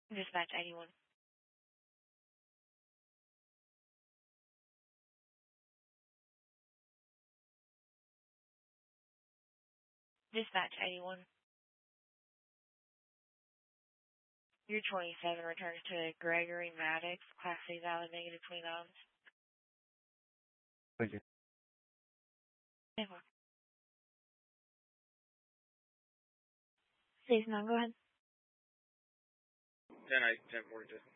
Dispatch 81. Dispatch 81. Your 27 returns to Gregory Maddox, Class C valid negative 29. Thank you. Please, no, go ahead. 10-8, 10-42.